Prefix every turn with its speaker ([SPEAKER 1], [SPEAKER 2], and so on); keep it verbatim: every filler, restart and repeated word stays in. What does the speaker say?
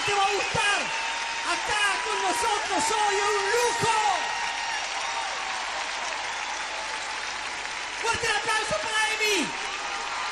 [SPEAKER 1] te va a gustar. Acá con nosotros hoy es un lujo. Fuerte el aplauso para Emi.